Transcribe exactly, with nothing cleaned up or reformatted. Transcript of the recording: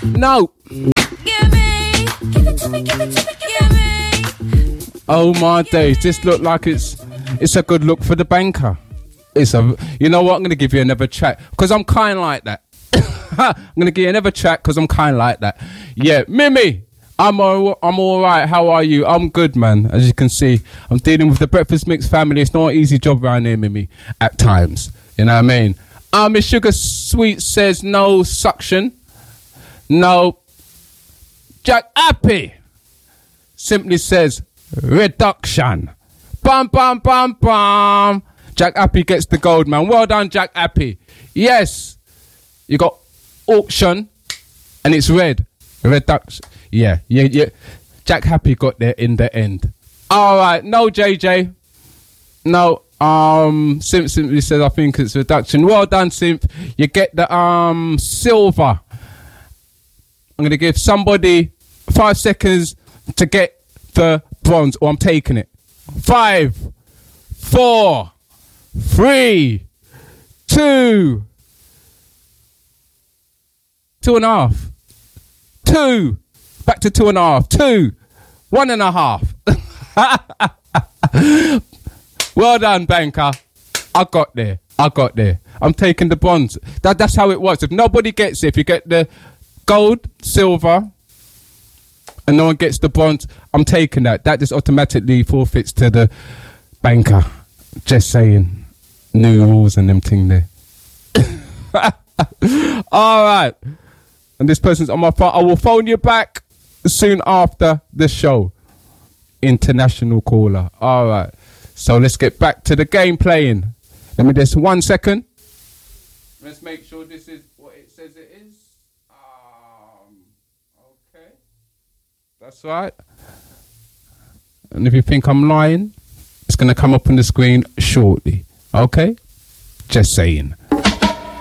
No. Give me, give it to me, give it to me, give me. Oh my days, this look like it's it's a good look for the banker. It's a, you know what? I'm gonna give you another track because I'm kind of like that. I'm gonna give you another track because I'm kind of like that. Yeah, Mimi, I'm all, I'm all right. How are you? I'm good, man. As you can see, I'm dealing with the Breakfast Mix family. It's not an easy job around here, Mimi. At times, you know what I mean. Um, Miss Sugar Sweet says no suction, no. Jack Happy simply says reduction. Bum bum bum bum. Jack Happy gets the gold, man. Well done, Jack Happy. Yes, you got auction, and it's red. Reduction. Yeah, yeah, yeah. Jack Happy got there in the end. All right, no, J J. No, um, Simp simply says I think it's reduction. Well done, Simp. You get the um silver. I'm gonna give somebody five seconds to get the bronze, or I'm taking it. Five, four. Three, two, two and a half, two, back to two and a half, two, one and a half. Well done, banker. I got there. I got there. I'm taking the bronze. That, that's how it works. If nobody gets it, if you get the gold, silver, and no one gets the bronze, I'm taking that. That just automatically forfeits to the banker. Just saying. New rules and them thing there. All right. And this person's on my phone. I will phone you back soon after the show. International caller. All right. So let's get back to the game playing. Let me just one second. Let's make sure this is what it says it is. Um, okay. That's right. And if you think I'm lying, it's going to come up on the screen shortly. Okay? Just saying.